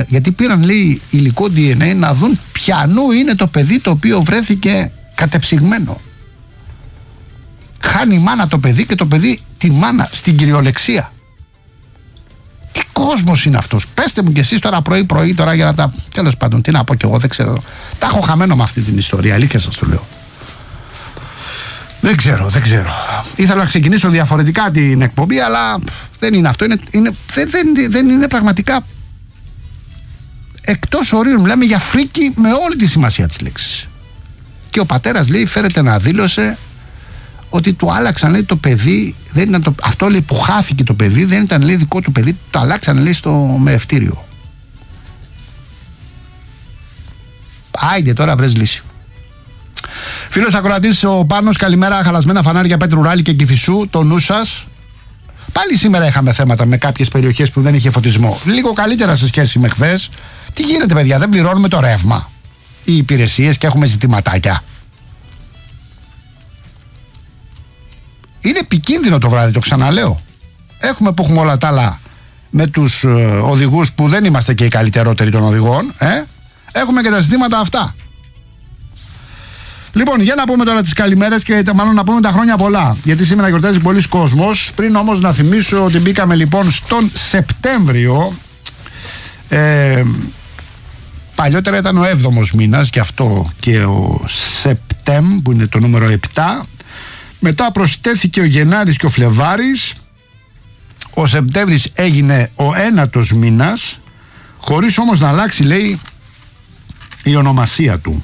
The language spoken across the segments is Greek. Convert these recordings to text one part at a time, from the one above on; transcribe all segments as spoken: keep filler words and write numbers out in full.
γιατί πήραν, λέει, υλικό ντι εν έι να δουν ποιανού είναι το παιδί το οποίο βρέθηκε κατεψυγμένο. Χάνει η μάνα το παιδί και το παιδί τη μάνα στην κυριολεξία. Τι κόσμος είναι αυτός? Πέστε μου κι εσείς τώρα πρωί-πρωί, τώρα για να τα. Τέλος πάντων, τι να πω κι εγώ, δεν ξέρω. Τα έχω χαμένο με αυτή την ιστορία, αλήθεια σας το λέω. Δεν ξέρω, δεν ξέρω. Ήθελα να ξεκινήσω διαφορετικά την εκπομπή, αλλά δεν είναι αυτό. Είναι, είναι, δεν, δεν, δεν είναι πραγματικά εκτός ορίων. Μιλάμε για φρίκι με όλη τη σημασία της λέξης. Και ο πατέρας, λέει, φέρεται να δήλωσε ότι του άλλαξαν, λέει, το παιδί. Δεν ήταν το, αυτό, λέει, που χάθηκε το παιδί, δεν ήταν, λέει, δικό του παιδί. Το αλλάξαν, λέει, στο μεευτήριο. Άιντε τώρα, βρες λύση. Φίλος ακροατής ο Πάνος, καλημέρα. Χαλασμένα φανάρια Πέτρου Ράλη και Κηφισού, το νου σας. Πάλι σήμερα είχαμε θέματα με κάποιες περιοχές που δεν είχε φωτισμό. Λίγο καλύτερα σε σχέση με χθες. Τι γίνεται, παιδιά, δεν πληρώνουμε το ρεύμα, οι υπηρεσίες, και έχουμε ζητηματάκια? Είναι επικίνδυνο το βράδυ, το ξαναλέω. Έχουμε που έχουμε όλα τα άλλα με τους ε, οδηγούς που δεν είμαστε και οι καλύτερότεροι των οδηγών. Ε? Έχουμε και τα ζητήματα αυτά. Λοιπόν, για να πούμε τώρα τις καλημέρες και μάλλον να πούμε τα χρόνια πολλά. Γιατί σήμερα γιορτάζει πολλοί κόσμος. Πριν όμως να θυμίσω ότι μπήκαμε λοιπόν στον Σεπτέμβριο. Ε, παλιότερα ήταν ο έβδομος μήνας, και αυτό και ο Σεπτέμ που είναι το νούμερο επτά. Μετά προσθέθηκε ο Γενάρης και ο Φλεβάρης. Ο Σεπτέμβρης έγινε ο ένατος μήνας, χωρίς όμως να αλλάξει, λέει, η ονομασία του.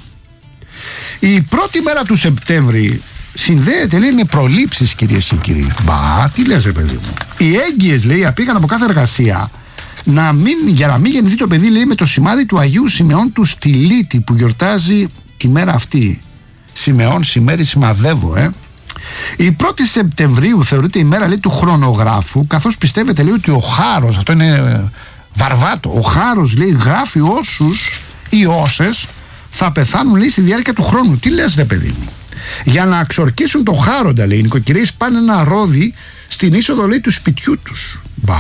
Η πρώτη μέρα του Σεπτέμβρη συνδέεται, λέει, με προλήψεις, κυρίες και κύριοι. Μπα, τι λες, ρε παιδί μου? Οι έγκυες, λέει, πήγαν από κάθε εργασία να μην, για να μην γεννηθεί το παιδί, λέει, με το σημάδι του Αγίου Σιμεών του Στυλίτη, που γιορτάζει τη μέρα αυτή. Σιμεών, σημέρι, σημαδεύω, ε. Η πρώτη Σεπτεμβρίου θεωρείται η μέρα, λέει, του χρονογράφου, καθώς πιστεύετε, λέει, ότι ο Χάρος, αυτό είναι βαρβάτο, ο Χάρος, λέει, γράφει όσους ή όσες θα πεθάνουν, λέει, στη διάρκεια του χρόνου. Τι λες, ρε παιδί μου? Για να αξορκίσουν το Χάροντα, λέει, οι νοικοκυρίες πάνε ένα ρόδι στην είσοδο, λέει, του σπιτιού τους. Μπα.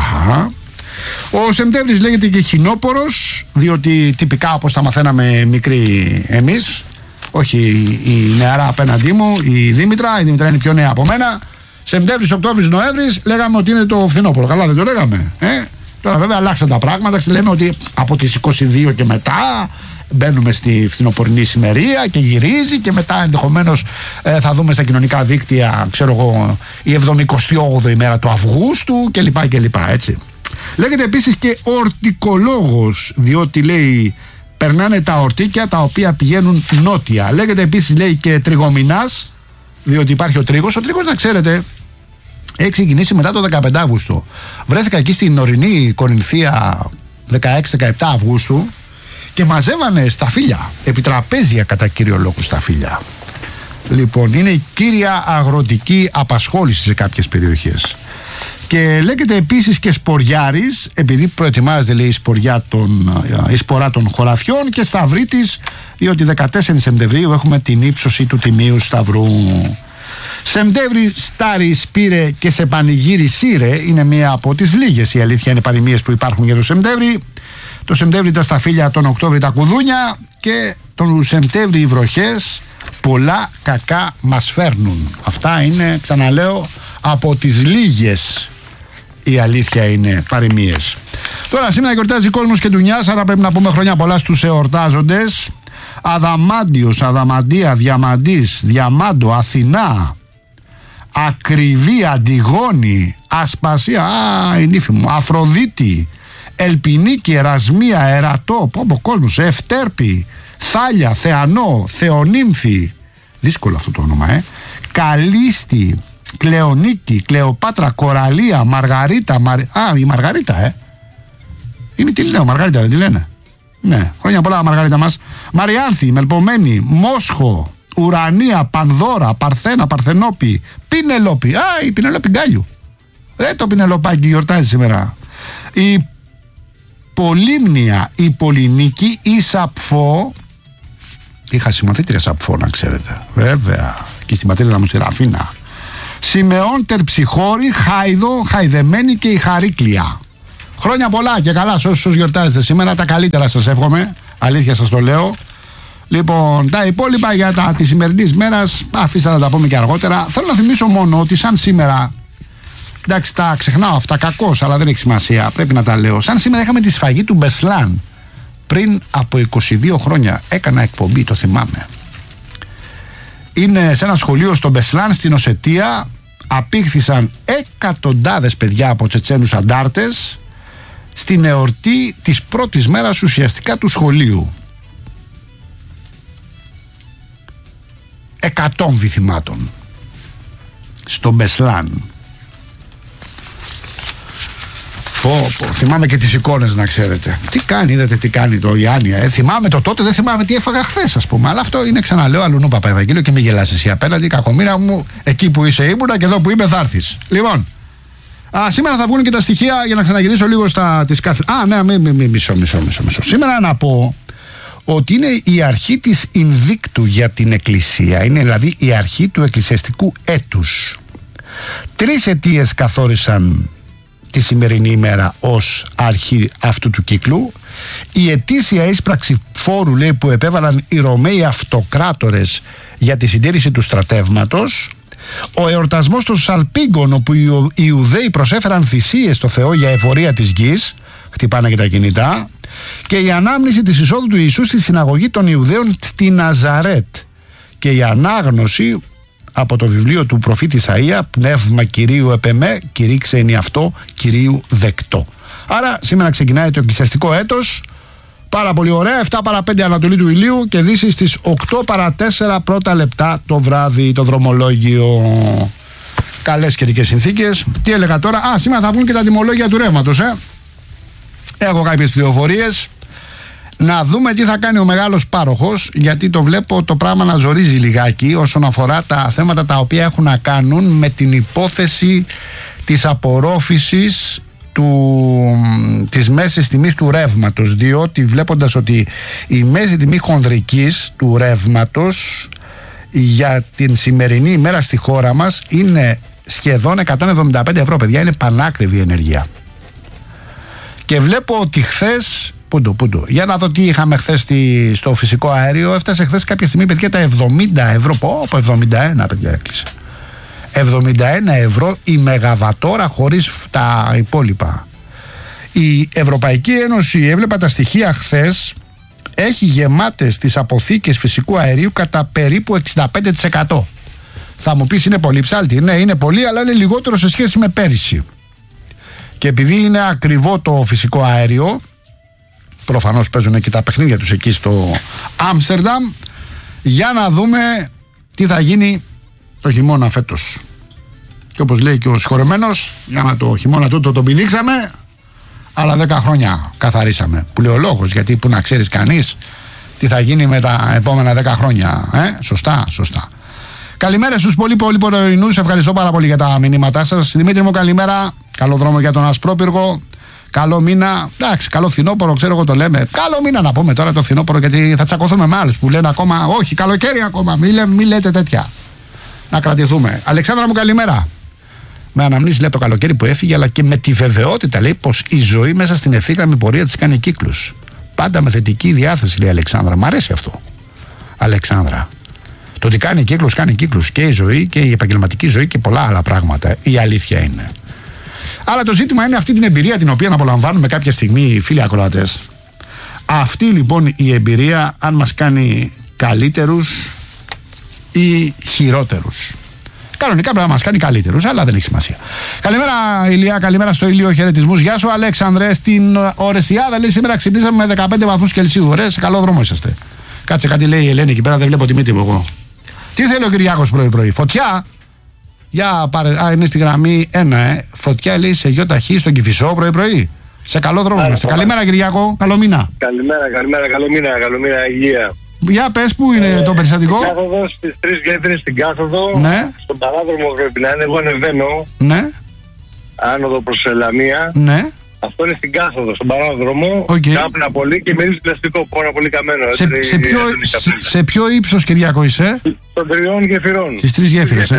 Ο Σεπτέμβρης λέγεται και χινόπορος, διότι τυπικά, όπως τα μαθαίναμε μικροί εμείς, όχι η νεαρά απέναντί μου, η Δήμητρα, η Δήμητρα είναι πιο νέα από μένα. Σεπτέμβρης, Οκτώβρης, Νοέμβρης, λέγαμε ότι είναι το φθινόπωρο. Καλά, δεν το λέγαμε? Ε? Τώρα βέβαια αλλάξαν τα πράγματα. Λέμε ότι από τις είκοσι δύο και μετά μπαίνουμε στη φθινοπορεινή ησημερία και γυρίζει, και μετά ενδεχομένως ε, θα δούμε στα κοινωνικά δίκτυα, ξέρω εγώ, η εβδομηκοστή όγδοη ημέρα του Αυγούστου κλπ. κλπ, έτσι. Λέγεται επίσης και ορτικολόγος, διότι, λέει, περνάνε τα ορτίκια τα οποία πηγαίνουν νότια. Λέγεται επίσης, λέει, και τριγομηνάς, διότι υπάρχει ο τρίγος. Ο τρίγος, να ξέρετε, έχει ξεκινήσει μετά το δεκαπέντε Αυγούστου. Βρέθηκα εκεί στην ορεινή Κορινθία δεκαέξι δεκαεπτά Αυγούστου και μαζεύανε σταφύλια, επιτραπέζια κατά κύριο λόγο σταφύλια. Λοιπόν, είναι η κύρια αγροτική απασχόληση σε κάποιες περιοχές. Και λέγεται επίσης και Σποριάρης, επειδή προετοιμάζεται, λέει, η, σποριά των, η σπορά των χωραφιών, και Σταυρίτης, διότι δεκατέσσερις Σεπτεμβρίου έχουμε την ύψωση του Τιμίου Σταυρού. Σεπτέμβρη Στάρι Σπήρε και σε πανηγύρι Σύρε είναι μία από τις λίγες, η αλήθεια είναι, παροιμίες που υπάρχουν για το Σεπτέμβρη. Το Σεπτέμβρη τα σταφύλια, τον Οκτώβρη τα κουδούνια, και τον Σεπτέμβρη οι βροχές πολλά κακά μας φέρνουν. Αυτά είναι, ξαναλέω, από τις λίγες, η αλήθεια είναι, παροιμίες. Τώρα σήμερα γιορτάζει κόσμος και ντουνιάς, άρα πρέπει να πούμε χρόνια πολλά στους εορτάζοντες. Αδαμάντιος, Αδαμαντία, Διαμαντής, Διαμάντο, Αθηνά, Ακριβή, Αντιγόνη, Ασπασία, α, η νύφη μου, Αφροδίτη, Ελπινίκη, Ερασμία, Ερατό, πόμπο κόσμος, Ευτέρπη, Θάλια, Θεανό, Θεονύμφη, δύσκολο αυτό το όνομα, ε, Καλίστη, Κλεονίκη, Κλεοπάτρα, Κοραλία, Μαργαρίτα, Μαρ... α, η Μαργαρίτα, ε. Είμαι, τι λέω, Μαργαρίτα δεν τη λένε? Ναι, χρόνια πολλά, Μαργαρίτα μας. Μαριάνθη, Μελπομένη, Μόσχο, Ουρανία, Πανδώρα, Παρθένα, Παρθενόπη, Πινελόπη. Α, η Πινελόπη Γκάλιου. Ρε το Πινελοπάκι γιορτάζει σήμερα. Η Πολύμνια, η Πολυνίκη, η Σαπφό. Είχα συμμαθήτρια Σαπφό, να ξέρετε. Βέβαια. Και στην πατρίδα μου στη Ραφίνα. Σιμεών, Τερψιχώρη, Χάιδο, Χαϊδεμένη και η Χαρίκλια. Χρόνια πολλά και καλά σε όσους γιορτάζετε σήμερα. Τα καλύτερα σας εύχομαι. Αλήθεια σας το λέω. Λοιπόν, τα υπόλοιπα για τα τη σημερινή μέρα, αφήστε να τα πούμε και αργότερα. Θέλω να θυμίσω μόνο ότι σαν σήμερα. Εντάξει, τα ξεχνάω αυτά κακώς, αλλά δεν έχει σημασία. Πρέπει να τα λέω. Σαν σήμερα είχαμε τη σφαγή του Μπεσλάν. Πριν από είκοσι δύο χρόνια έκανα εκπομπή, το θυμάμαι. Είναι σε ένα σχολείο στο Μπεσλάν στην Οσετία. Απήχθησαν εκατοντάδες παιδιά από Τσετσένους αντάρτες στην εορτή της πρώτης μέρας ουσιαστικά του σχολείου. Εκατόμβοι θυμάτων στο Μπεσλάν. Πω, πω. Θυμάμαι και τις εικόνες, να ξέρετε. Τι κάνει, είδατε τι κάνει το η Άνια. Ε, θυμάμαι το τότε, δεν θυμάμαι τι έφαγα χθες, ας πούμε. Αλλά αυτό είναι, ξαναλέω, αλλουνού Παπαευαγγέλιο και μην γελάς εσύ απέναντι. Κακομοίρα μου, εκεί που είσαι ήμουνα και εδώ που είμαι θα έρθεις. Λοιπόν, α, σήμερα θα βγουν και τα στοιχεία για να ξαναγυρίσω λίγο στα της κάθε. Α, ναι, μη, μη, μη, μισό, μισό, μισό, μισό. Σήμερα να πω ότι είναι η αρχή της Ινδίκτου για την Εκκλησία. Είναι δηλαδή η αρχή του εκκλησιαστικού έτους. Τρεις αιτίες καθόρισαν τη σημερινή ημέρα ως αρχή αυτού του κύκλου. Η ετήσια ίσπραξη φόρου, λέει, που επέβαλαν οι Ρωμαίοι αυτοκράτορες για τη συντήρηση του στρατεύματος. Ο εορτασμός των Σαλπίγκων, όπου οι Ιουδαίοι προσέφεραν θυσίες στο Θεό για εφορία της γης, χτυπάνε και τα κινητά. Και η ανάμνηση της εισόδου του Ιησού στη συναγωγή των Ιουδαίων στη Ναζαρέτ. Και η ανάγνωση από το βιβλίο του προφήτη Ισαΐα, πνεύμα Κυρίου επεμέ, κηρύξε είναι αυτό, Κυρίου δεκτό. Άρα σήμερα ξεκινάει το εκκλησιαστικό έτος. Πάρα πολύ ωραία. επτά παρά πέντε Ανατολή του ηλίου και δύση στις οκτώ παρά τέσσερα πρώτα λεπτά το βράδυ, το δρομολόγιο. Καλές καιρικές συνθήκες. Τι έλεγα τώρα? Α, σήμερα θα βγουν και τα τιμολόγια του ρεύματος, ε. Έχω κάποιες πληροφορίες. Να δούμε τι θα κάνει ο μεγάλος πάροχος, γιατί το βλέπω το πράγμα να ζορίζει λιγάκι όσον αφορά τα θέματα τα οποία έχουν να κάνουν με την υπόθεση της απορρόφησης του, της μέσης τιμής του ρεύματος, διότι βλέποντας ότι η μέση τιμή χονδρικής του ρεύματος για την σημερινή ημέρα στη χώρα μας είναι σχεδόν εκατόν εβδομήντα πέντε ευρώ, παιδιά, είναι πανάκριβη ενεργεία. Και βλέπω ότι χθες, πούντο, πούντο, για να δω τι είχαμε χθες στο φυσικό αέριο, έφτασε χθες κάποια στιγμή, παιδιά, τα εβδομήντα ευρώ, πω, πω, εβδομήντα ένα, παιδιά, έκλεισε. εβδομήντα ένα ευρώ η μεγαβατόρα χωρίς τα υπόλοιπα. Η Ευρωπαϊκή Ένωση, έβλεπα τα στοιχεία χθες, έχει γεμάτες τις αποθήκες φυσικού αερίου κατά περίπου εξήντα πέντε τοις εκατό. Θα μου πεις, είναι πολύ ψάλτη? Ναι, είναι πολύ, αλλά είναι λιγότερο σε σχέση με πέρυσι. Και επειδή είναι ακριβό το φυσικό αέριο, προφανώς παίζουν και τα παιχνίδια τους εκεί στο Άμστερνταμ, για να δούμε τι θα γίνει το χειμώνα φέτος. Και όπως λέει και ο συγχωρεμένος, για να το χειμώνα τούτο τον πηδήξαμε, αλλά δέκα χρόνια καθαρίσαμε. Που λέει ο λόγος, γιατί που να ξέρεις κανείς τι θα γίνει με τα επόμενα δέκα χρόνια. Ε? Σωστά, σωστά. Καλημέρα στους πολύ πολύ πρωινούς. Ευχαριστώ πάρα πολύ για τα μηνύματά σας. Δημήτρη μου, καλημέρα. Καλό δρόμο για τον Ασπρόπυργο. Καλό μήνα. Εντάξει, καλό φθινόπωρο, ξέρω εγώ το λέμε. Καλό μήνα να πούμε τώρα το φθινόπωρο, γιατί θα τσακωθούμε με άλλους που λένε ακόμα όχι, καλοκαίρι ακόμα. Μη, λέ, μη λέτε τέτοια. Να κρατηθούμε. Αλεξάνδρα μου, καλημέρα. Με αναμνήσεις, λέει, το καλοκαίρι που έφυγε, αλλά και με τη βεβαιότητα, λέει, πως η ζωή μέσα στην ευθύγραμμη πορεία της κάνει κύκλους. Πάντα με θετική διάθεση, λέει η Αλεξάνδρα. Μ' αρέσει αυτό, Αλεξάνδρα. Το ότι κάνει κύκλους, κάνει κύκλους και η ζωή και η επαγγελματική ζωή και πολλά άλλα πράγματα. Η αλήθεια είναι. Αλλά το ζήτημα είναι αυτή την εμπειρία την οποία απολαμβάνουμε κάποια στιγμή οι φίλοι ακροατές. Αυτή λοιπόν η εμπειρία, αν μας κάνει καλύτερους ή χειρότερους. Κανονικά πρέπει να μας κάνει καλύτερους, αλλά δεν έχει σημασία. Καλημέρα Ηλία, καλημέρα στο Ηλίο, χαιρετισμούς. Γεια σου Αλέξανδρε, στην Ορεστιάδα, λέει, σήμερα ξυπνήσαμε με δεκαπέντε βαθμούς Κελσίου. Ωραία, σε καλό δρόμο είσαστε. Κάτσε, κάτι λέει η Ελένη εκεί πέρα, δεν βλέπω τη μύτη μου εγώ. Τι θέλει ο Κυριάκος πρωί-πρωί? Φωτιά. Για πάρε, α, είναι στη γραμμή ένα, ε. Φωτιά, λέει, σε γιοταχή στον Κηφισό πρωί-πρωί. Σε καλό δρόμο είμαστε. Καλημέρα Κυριάκο, καλό μήνα. Καλημέρα, καλημέρα, καλό μήνα, καλό μήνα, υγεία. Για πες, πού είναι ε, το περιστατικό? Στην κάθοδο, στις τρεις γέφυρες στην κάθοδο, ναι. Στον παράδρομο πρέπει να είναι, εγώ ανεβαίνω, ναι. Άνοδο προς Λαμία, ναι. Αυτό είναι στην κάθοδο, στον παράδρομο, okay. Κάπνα πολύ και μυρίζει πλαστικό, πάρα πολύ καμένο. Σε, έτσι, σε, ποιο, σε, σε ποιο ύψος Κυριάκο είσαι? Των τριών γεφυρών. Στις τρεις γέφυρες, ε.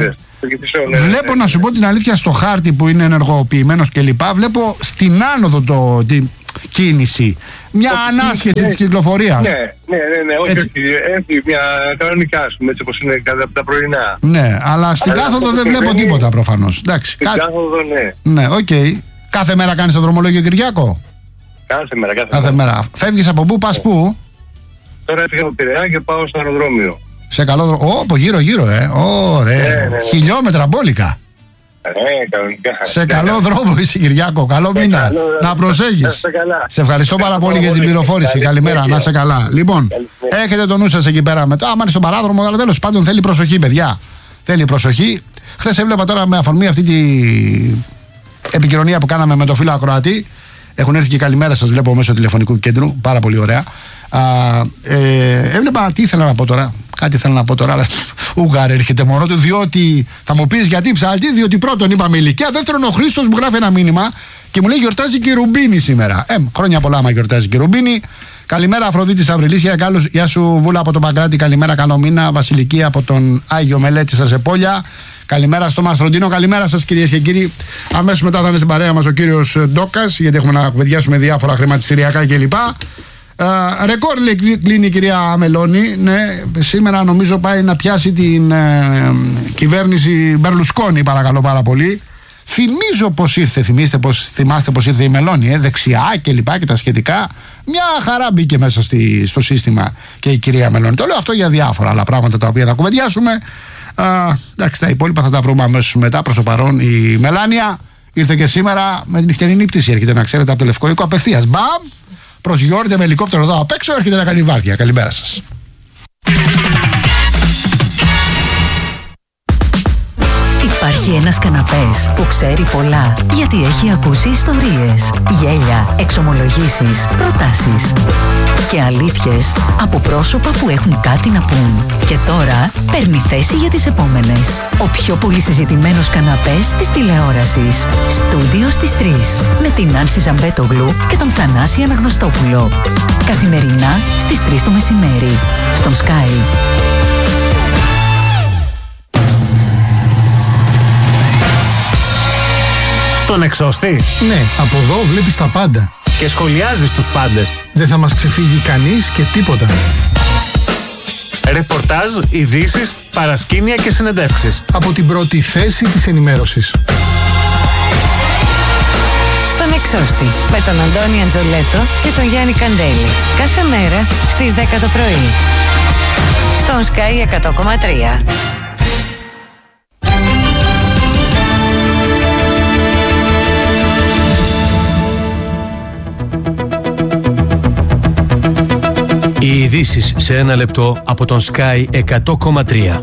στο Κηφισό. Ναι, βλέπω ναι, να σου ναι. πω την αλήθεια, στο χάρτη που είναι ενεργοποιημένος κλπ. Βλέπω στην άνοδο το, την κίνηση. Μια Όχι, ανάσχεση ναι. της κυκλοφορίας. Ναι, ναι, ναι, ναι, όχι, Έτσι. όχι, έχει μια κανονικά, ας πούμε, έτσι όπως είναι κατά τα πρωινά. Ναι, αλλά στην Αλλά κάθοδο αυτό δεν που βλέπω συμβαίνει- τίποτα προφανώς. Εντάξει, Στην κα- κάθοδο, ναι. ναι, οκ. Κάθε μέρα κάνεις το δρομολόγιο, Κυριάκο? Κάθε μέρα, κάθε, Κάθε μέρα. μέρα. Φεύγεις από πού, πας πού? Τώρα έφυγα από Πειραιά και πάω στο αεροδρόμιο. Σε καλό δρόμο. Ω, από γύρω-γύρω, ε. Ωραία. Ναι, ναι, ναι. Χιλιόμετρα μπόλικα. Ναι, κανονικά. Σε Ναι, καλό ναι. δρόμο είσαι, Κυριάκο. Καλό μήνα. καλό, Να να προσέχεις. είστε καλά. Σε ευχαριστώ πάρα πολύ για την πληροφόρηση. Καλή Καλημέρα, συνέχεια. να είσαι καλά. Λοιπόν, συνέχεια. έχετε το νου σας εκεί πέρα μετά. Άμα είναι στον παράδρομο, αλλά τέλος πάντων θέλει προσοχή, παιδιά. Θέλει προσοχή. Χθες έβλεπα τώρα με αφορμή αυτή την επικοινωνία που κάναμε με το φίλο Ακροατή. Έχουν έρθει και καλημέρα σας, βλέπω μέσω τηλεφωνικού κέντρου. Πάρα πολύ ωραία. Α, ε, έβλεπα, τι ήθελα να πω τώρα. Κάτι ήθελα να πω τώρα, αλλά ουγάρ έρχεται μόνο του. Διότι θα μου πεις γιατί ψάλτη, διότι πρώτον είπαμε ηλικία. Δεύτερον, ο Χρήστος μου γράφει ένα μήνυμα και μου λέει γιορτάζει και η Ρουμπίνη σήμερα. Ε, χρόνια πολλά, άμα γιορτάζει και η Ρουμπίνη. Καλημέρα, Αφροδίτη Αυριλής. Γεια, καλώς, γεια σου, Βούλα από τον Παγκράτη. Καλημέρα, καλό μήνα. Βασιλική από τον Άγιο Μελέτη σας Επόλια. Καλημέρα στο Μαστροντίνο. Καλημέρα σας, κυρίες και κύριοι. Αμέσως μετά θα είναι στην παρέα μας ο κύριος Ντόκας, γιατί έχουμε να κουβεντιάσουμε διάφορα χρηματιστηριακά κλπ. Uh, ρεκόρ κλείνει η κυρία Μελώνη. Ναι, σήμερα νομίζω πάει να πιάσει την uh, κυβέρνηση Μπερλουσκόνη, παρακαλώ πάρα πολύ. Θυμίζω πως ήρθε, θυμίστε πως, θυμάστε πως ήρθε η Μελώνη, ε, δεξιά και λοιπά και τα σχετικά. Μια χαρά μπήκε μέσα στη, στο σύστημα και η κυρία Μελώνη. Το λέω αυτό για διάφορα άλλα πράγματα τα οποία θα κουβεντιάσουμε. Uh, εντάξει, τα υπόλοιπα θα τα βρούμε αμέσως μετά. Προς το παρόν η Μελάνια ήρθε και σήμερα με την νυχτερινή πτήση. Έρχεται να ξέρετε από το Λευκό Οίκο απευθείας. Μπαμ! Προσγειώνεται με ελικόπτερο εδώ απ' έξω, έρχεται να κάνει βάρδια. Καλημέρα σας. Υπάρχει ένας καναπές που ξέρει πολλά, γιατί έχει ακούσει ιστορίες, γέλια, εξομολογήσεις, προτάσεις και αλήθειες από πρόσωπα που έχουν κάτι να πούν. Και τώρα παίρνει θέση για τις επόμενες. Ο πιο πολύ συζητημένος καναπές της τηλεόρασης. Στούντιο στις τρεις. Με την Άνση Ζαμπέτογλου και τον Θανάση Αναγνωστόπουλο. Καθημερινά στις τρεις το μεσημέρι. Στον Sky. Στον εξώστη. Ναι, από εδώ βλέπεις τα πάντα. Και σχολιάζεις τους πάντες. Δεν θα μας ξεφύγει κανείς και τίποτα. Ρεπορτάζ, ειδήσεις, παρασκήνια και συνεντεύξεις. Από την πρώτη θέση της ενημέρωσης. Στον εξώστη με τον Αντώνη Αντζολέτο και τον Γιάννη Καντέλη. Κάθε μέρα στις δέκα το πρωί. Στον Sky εκατό κόμμα τρία. Οι ειδήσεις σε ένα λεπτό από τον Sky εκατό κόμμα τρία.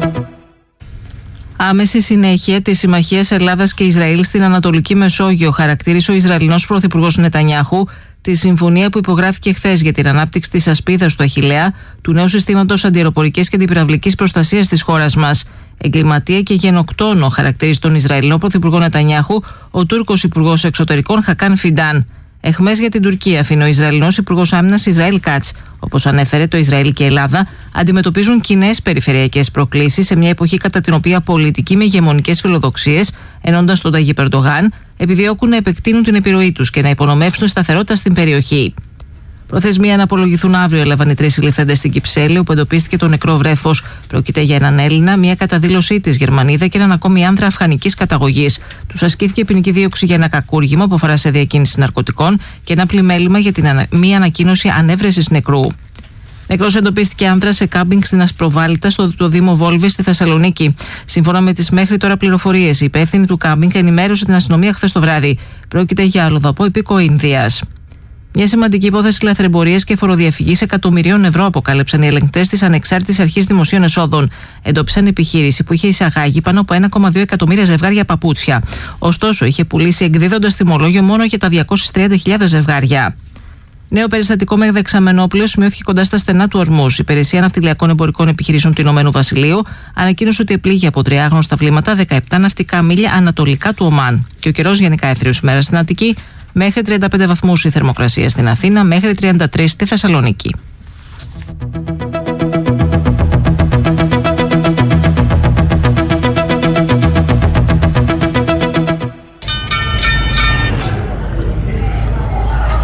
Άμεση συνέχεια της συμμαχίας Ελλάδας και Ισραήλ στην Ανατολική Μεσόγειο χαρακτήρισε ο Ισραηλινός Πρωθυπουργός Νετανιάχου τη συμφωνία που υπογράφηκε χθες για την ανάπτυξη της ασπίδας του Αχιλλέα, του νέου συστήματος αντιαεροπορικής και αντιπυραυλικής προστασίας της χώρας μας. Εγκληματία και γενοκτόνο χαρακτήρισε τον Ισραηλινό Πρωθυπουργό Νετανιάχου ο Τούρκος Υπουργός Εξωτερικών Χακάν Φιντάν. Εχμές για την Τουρκία αφήνει ο Ισραηλινός Υπουργός Άμυνας Ισραήλ Κάτς. Όπως ανέφερε, το Ισραήλ και η Ελλάδα αντιμετωπίζουν κοινές περιφερειακές προκλήσεις σε μια εποχή κατά την οποία πολιτικοί με ηγεμονικές φιλοδοξίες, ενώντας τον Ταγίπ Ερντογάν, επιδιώκουν να επεκτείνουν την επιρροή τους και να υπονομεύσουν σταθερότητα στην περιοχή. Προθεσμία να απολογηθούν αύριο έλαβαν οι τρεις συλληφθέντες στην Κυψέλη, όπου εντοπίστηκε το νεκρό βρέφος. Πρόκειται για έναν Έλληνα, μια καταδήλωσή της Γερμανίδα και έναν ακόμη άνδρα αφγανικής καταγωγής. Τους ασκήθηκε ποινική δίωξη για ένα κακούργημα που αφορά σε διακίνηση ναρκωτικών και ένα πλημέλημα για την ανα... μη ανακοίνωση ανέβρεσης νεκρού. Νεκρός εντοπίστηκε άνδρας σε κάμπινγκ στην Ασπροβάλιτα στο το Δήμο Βόλβη στη Θεσσαλονίκη. Σύμφωνα με τις μέχρι τώρα πληροφορίες, η υπεύθυνη του κάμπινγκ ενημέρωσε την αστυνομία χθες το βράδυ. Πρόκειται για αλλοδαπό υπήκοο Ινδίας. Μια σημαντική υπόθεση λαθρεμπορίας και φοροδιαφυγής εκατομμυρίων ευρώ αποκάλυψαν οι ελεγκτές της Ανεξάρτητης Αρχής Δημοσίων Εσόδων. Εντόπισαν επιχείρηση που είχε εισαγάγει πάνω από ένα κόμμα δύο εκατομμύρια ζευγάρια παπούτσια. Ωστόσο, είχε πουλήσει εκδίδοντας τιμολόγιο μόνο για τα διακόσιες τριάντα χιλιάδες ζευγάρια. Νέο περιστατικό με δεξαμενόπλαιο σημειώθηκε κοντά στα στενά του Ορμούς. Η Υπηρεσία Ναυτιλιακών Εμπορικών Επιχειρήσεων του Ηνωμένου Βασιλείου ανακοίνωσε ότι επλήγει από τρία άγνωστα βλήματα δεκαεπτά ναυτικά μίλια ανατολικά του Ομάν. Και ο καιρός γενικά εύθραιος ημέρα στην Αττική. Μέχρι τριάντα πέντε βαθμούς η θερμοκρασία στην Αθήνα, μέχρι τριάντα τρεις στη Θεσσαλονίκη.